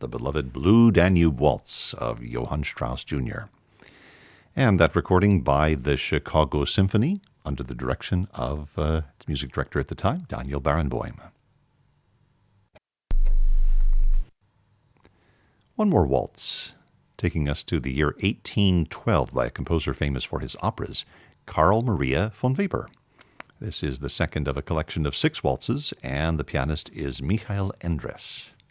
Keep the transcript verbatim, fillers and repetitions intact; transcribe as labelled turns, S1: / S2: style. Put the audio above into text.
S1: the beloved Blue Danube Waltz of Johann Strauss Junior And that recording by the Chicago Symphony under the direction of uh, its music director at the time, Daniel Barenboim. One more waltz, taking us to the year eighteen twelve by a composer famous for his operas, Carl Maria von Weber. This is the second of a collection of six waltzes, and the pianist is Michael Endres.